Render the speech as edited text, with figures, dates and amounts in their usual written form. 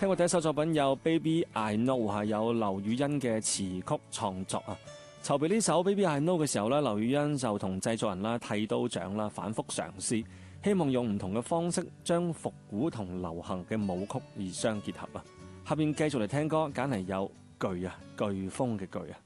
聽過第一首作品有 Baby I Know， 係有劉雨欣嘅詞曲創作啊。籌備呢首 Baby I Know 嘅時候咧，劉雨欣就同製作人啦、剃刀獎啦反覆嘗試，希望用唔同嘅方式將復古同流行嘅舞曲而相結合啊。下邊繼續嚟聽歌，揀嚟有巨啊，颶風嘅巨啊。